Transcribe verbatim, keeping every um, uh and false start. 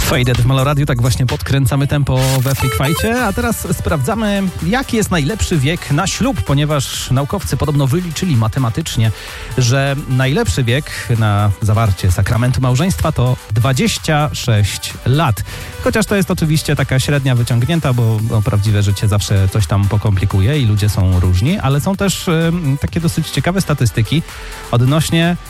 Faded w Maloradiu, tak właśnie podkręcamy tempo we Freak Fajcie, a teraz sprawdzamy, jaki jest najlepszy wiek na ślub, ponieważ naukowcy podobno wyliczyli matematycznie, że najlepszy wiek na zawarcie sakramentu małżeństwa to dwadzieścia sześć lat. Chociaż to jest oczywiście taka średnia wyciągnięta, bo no, prawdziwe życie zawsze coś tam pokomplikuje i ludzie są różni, ale są też y, takie dosyć ciekawe statystyki odnośnie